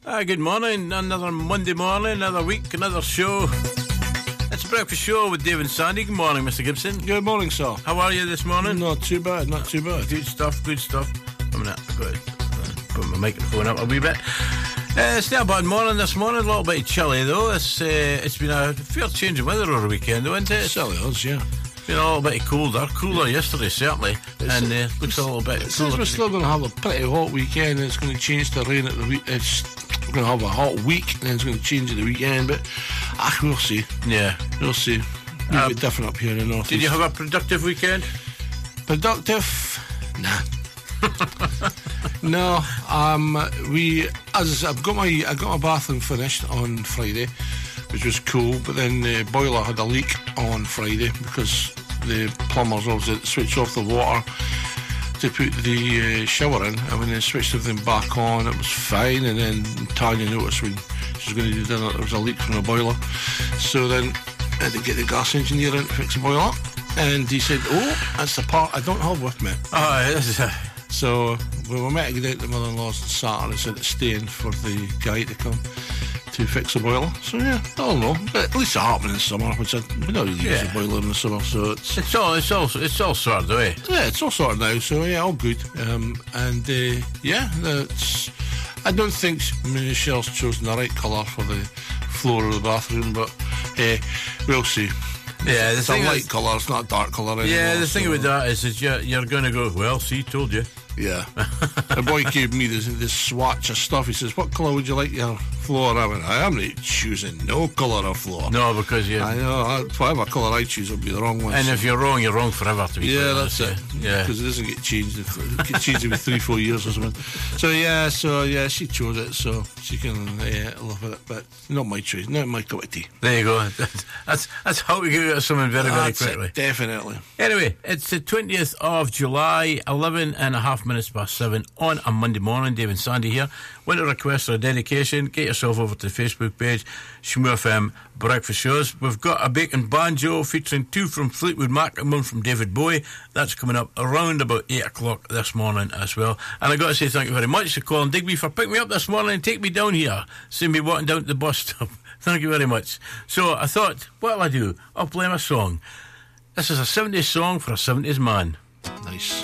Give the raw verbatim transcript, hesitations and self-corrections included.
Ah, good morning. Another Monday morning, another week, another show. It's a breakfast show with Dave and Sandy. Good morning, Mister Gibson. Good morning, sir. How are you this morning? Not too bad, not too bad. Good stuff, good stuff. I'm gonna I've got to put my microphone up a wee bit. Uh, it's not a bad morning this morning. A little bit chilly though. It's uh, it's been a fair change of weather over the weekend, though, isn't it? Silly us, yeah. It's been a little bit colder, cooler yesterday certainly, It's and uh, looks a little bit It cooler. says we're still going to have a pretty hot weekend, and it's going to change to rain at the week. It's we're going to have a hot week, and then it's going to change at the weekend. But ah, we'll see. Yeah, We'll see. We'll Uh, be different up here in the north. did you have a productive weekend? Productive? Nah. No. Um. We, as I said, I've got my I got my bathroom finished on Friday, which was cool. But then the boiler had a leak on Friday because the plumbers obviously switched off the water to put the uh, shower in, and when they switched everything back on, it was fine. And then Tanya noticed when she was going to do dinner, there was a leak from the boiler. So then I had to get the gas engineer in to fix the boiler, and he said, "Oh, that's the part I don't have with me." Oh, this is a... So we were meant to get out to mother-in-law's on Saturday, said it's staying for the guy to come to fix the boiler. So yeah, I don't know, but at least it happened in the summer, which I, we don't really use Yeah. the boiler in the summer, so it's It's all, it's all, it's all sorted away. yeah, it's all sorted now. So yeah, all good. Um, and uh, yeah, it's. I don't think Michelle's chosen the right colour for the floor of the bathroom, but uh, we'll see. Yeah, the It's a thing light is, colour, it's not a dark colour anymore. yeah, the thing so, with that is that you're, you're going to go, well, see, told you. Yeah. The boy gave me this, this swatch of stuff. He says, "What colour would you like your floor?" I went, "I am not choosing no colour of floor." No, because you... I know, I, whatever colour I choose will be the wrong one. And so- if you're wrong, you're wrong forever, to be yeah, quite that's honest, it. Yeah. Because it doesn't get changed. It gets changed every three, four years or something. So yeah, so yeah, she chose it, so she can uh, love it. But not my choice, not my cup of tea. There you go. That's that's how we get out of something very, very That's it, quickly. definitely. Anyway, it's the twentieth of July, eleven and a half minutes past seven on a Monday morning. Dave and Sandy here. Want to request or a dedication? Get yourself over to the Facebook page, Shmoo F M Breakfast Shows. We've got a bacon banjo featuring two from Fleetwood Mac and one from David Bowie. That's coming up around about eight o'clock this morning as well. And I got to say thank you very much to Colin Digby for picking me up this morning and take me down here. Seeing me walking down to the bus stop. Thank you very much. So I thought, what'll I do? I'll play my song. This is a seventies song for a seventies man. Nice.